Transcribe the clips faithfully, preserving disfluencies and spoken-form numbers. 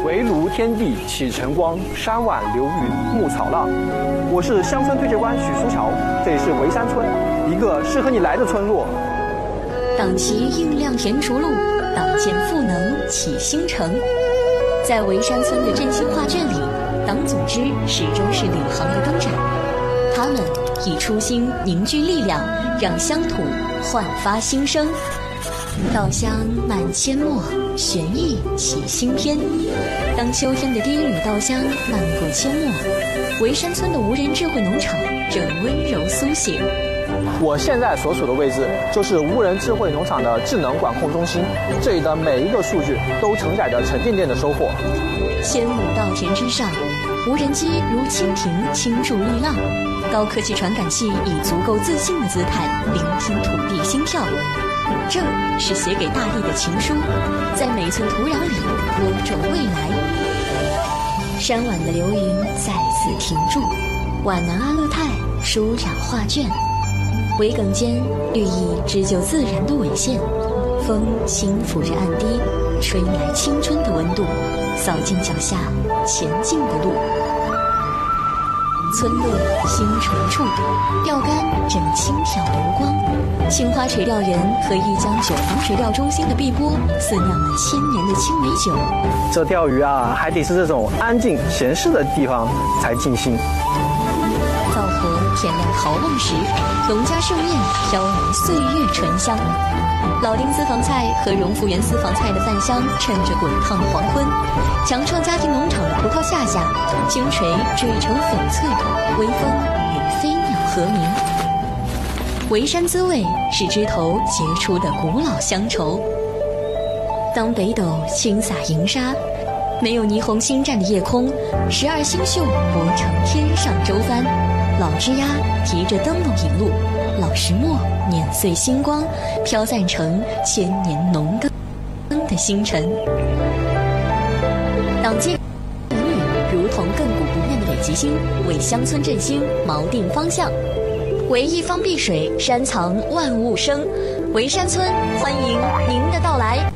围炉天地起晨光，山晚流云暮草浪。我是乡村推介官许书桥，这里是围山村，一个适合你来的村落。 党旗映亮田竹路，党建赋能启新城。在围山村的振兴画卷里，党组织始终是领航的灯盏，他们以初心凝聚力量，让乡土焕发新生。稻香满阡陌，玄意起新篇。当秋天的第一缕稻香漫过阡陌，围山村的无人智慧农场正温柔苏醒。 我现在所处的位置就是无人智慧农场的智能管控中心，这里的每一个数据都承载着沉甸甸的收获。 仙母稻田之上，无人机如蜻蜓倾注力浪，高科技传感器以足够自信的姿态聆听土地心跳。这是写给大地的情书，在每寸土壤里播种未来。山晚的流云再次停住，皖南阿勒泰舒展画卷。围梗间，绿意织就自然的纬线，风轻抚着岸堤，吹来青春的温度，扫进脚下前进的路。村落新垂处，钓竿正轻挑流光。青花垂钓园和一江九房垂钓中心的碧波，饲酿了千年的青梅酒。 这钓鱼啊，还得是这种安静闲适的地方才尽兴。 灶火点亮陶瓮时，农家寿宴飘来岁月醇香。老丁私房菜和荣福园私房菜的饭香趁着滚烫的黄昏，强创家庭农场的葡萄下下，金锤缀成翡翠，微风与飞鸟和鸣。围山滋味是枝头结出的古老乡愁。当北斗轻洒银沙，没有霓虹星战的夜空，十二星宿搏成天上舟帆。老枝丫提着灯笼引路，老石磨碾碎星光，飘散成千年农耕的星辰。党建引领如同亘古不变的北极星，为乡村振兴锚定方向。为一方碧水，山藏万物生。围山村欢迎您的到来。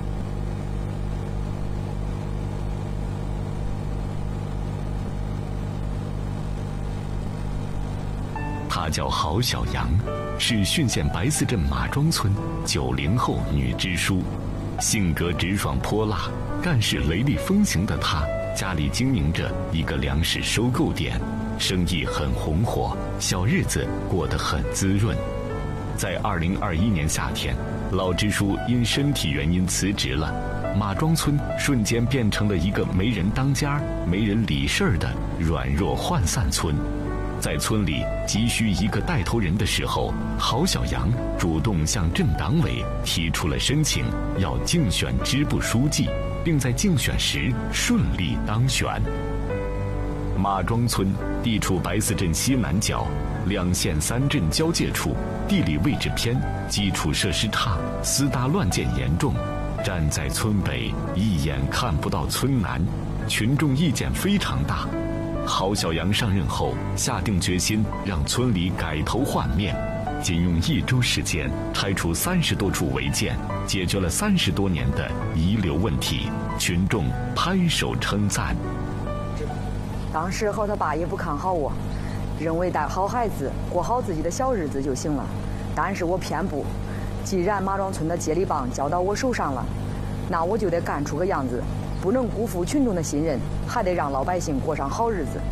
她叫郝小杨，是浚县白寺镇马庄村九零后女支书，性格直爽泼辣，干事雷厉风行的她，家里经营着一个粮食收购点，生意很红火，小日子过得很滋润。在二零二一年夏天，老支书因身体原因辞职了，马庄村瞬间变成了一个没人当家、没人理事儿的软弱涣散村。在村里急需一个带头人的时候，郝小杨主动向镇党委提出了申请，要竞选支部书记，并在竞选时顺利当选。马庄村地处白寺镇西南角，两县三镇交界处，地理位置偏，基础设施差，私搭乱建严重。站在村北，一眼看不到村南，群众意见非常大。郝小杨上任后，下定决心让村里改头换面，仅用一周时间拆除三十多处违建，解决了三十多年的遗留问题，群众拍手称赞。 当时候他爸也不看好我，认为带好孩子过好自己的小日子就行了，但是我偏不。既然马庄村的接力棒交到我手上了，那我就得干出个样子，不能辜负群众的信任，还得让老百姓过上好日子。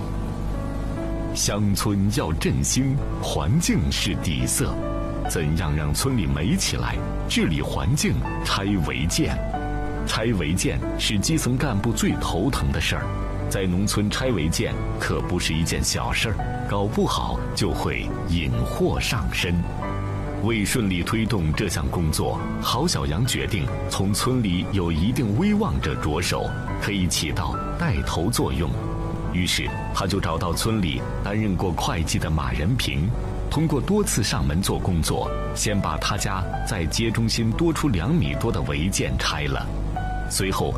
乡村要振兴，环境是底色，怎样让村里美起来？治理环境，拆违建。拆违建是基层干部最头疼的事儿，在农村拆违建可不是一件小事儿，搞不好就会引祸上身。为顺利推动这项工作，郝小杨决定从村里有一定威望者着手，可以起到带头作用。于是他就找到村里担任过会计的马仁平，通过多次上门做工作，先把他家在街中心多出两米多的违建拆了，随后